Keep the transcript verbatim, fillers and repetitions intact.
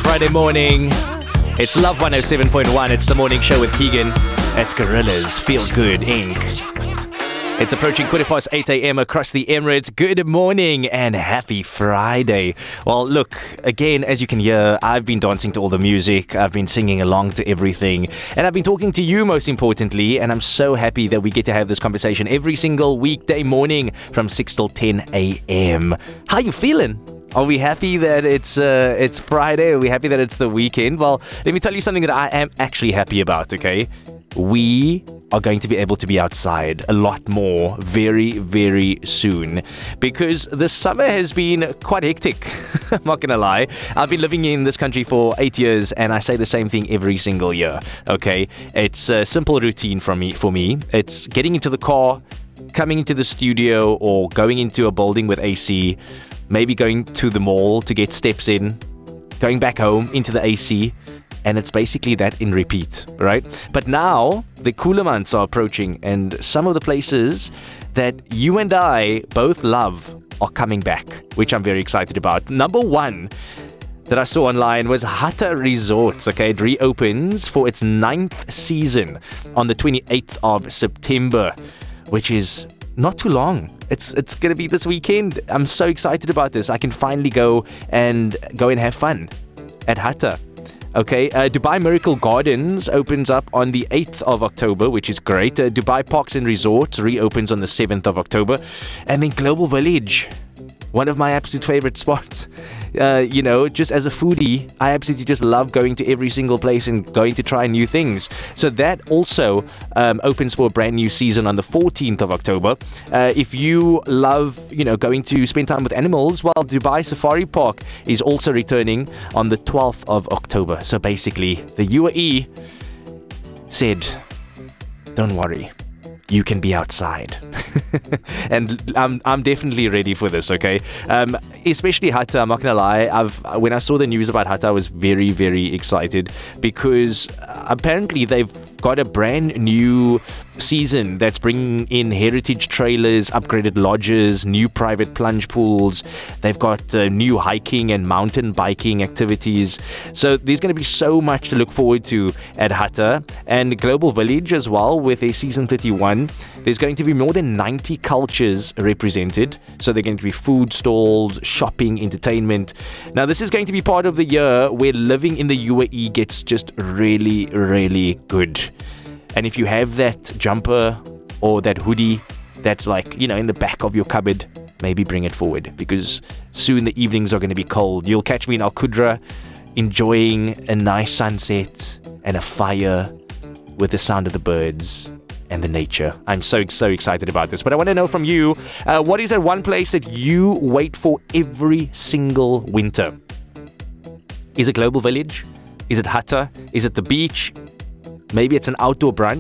Friday morning. It's Love one oh seven point one. It's the morning show with Keegan. It's Gorillaz Feel Good Incorporated. It's approaching quarter past eight a.m. across the Emirates. Good morning and happy Friday. Well, look, again, as you can hear, I've been dancing to all the music. I've been singing along to everything. And I've been talking to you, most importantly. And I'm so happy that we get to have this conversation every single weekday morning from six till ten a.m. How you feeling? Are we happy that it's uh, it's Friday? Are we happy that it's the weekend? Well, let me tell you something that I am actually happy about, okay? We are going to be able to be outside a lot more very, very soon because the summer has been quite hectic. I'm not going to lie. I've been living in this country for eight years and I say the same thing every single year, okay? It's a simple routine for me. For me. It's getting into the car, coming into the studio or going into a building with A C, maybe going to the mall to get steps in, going back home into the A C, and it's basically that in repeat, right? But now, the cooler months are approaching, and some of the places that you and I both love are coming back, which I'm very excited about. Number one that I saw online was Hatta Resorts, okay? It reopens for its ninth season on the twenty-eighth of September, which is not too long. It's it's going to be this weekend. I'm so excited about this. I can finally go and go and have fun at Hatta. Okay, uh, Dubai Miracle Gardens opens up on the eighth of October, which is great. Uh, Dubai Parks and Resorts reopens on the seventh of October. And then Global Village, one of my absolute favorite spots. Uh, you know, just as a foodie, I absolutely just love going to every single place and going to try new things. So that also um, opens for a brand new season on the fourteenth of October. Uh, if you love, you know, going to spend time with animals, well, Dubai Safari Park is also returning on the twelfth of October. So basically, the U A E said, don't worry, you can be outside. And I'm I'm definitely ready for this, okay? Um, especially Hatta, I'm not gonna lie. I've when I saw the news about Hatta, I was very, very excited because apparently they've got a brand new season that's bringing in heritage trailers, upgraded lodges, new private plunge pools. They've got uh, new hiking and mountain biking activities. So there's going to be so much to look forward to at Hatta and Global Village as well with their season thirty-one. There's going to be more than ninety cultures represented. So they're going to be food stalls, shopping, entertainment. Now this is going to be part of the year where living in the U A E gets just really, really good. And if you have that jumper or that hoodie that's like, you know, in the back of your cupboard, maybe bring it forward because soon the evenings are going to be cold. You'll catch me in Al Qudra enjoying a nice sunset and a fire with the sound of the birds and the nature. I'm so, so excited about this. But I want to know from you, uh, what is that one place that you wait for every single winter? Is it Global Village? Is it Hatta? Is it the beach? Maybe it's an outdoor brunch.